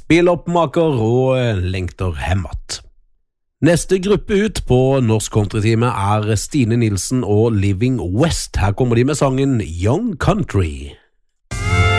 biloppmaker og lengter hemmet. Neste gruppe ut på Norsk Countrytime Stine Nilsen og Living West. Her kommer de med sangen Young Country.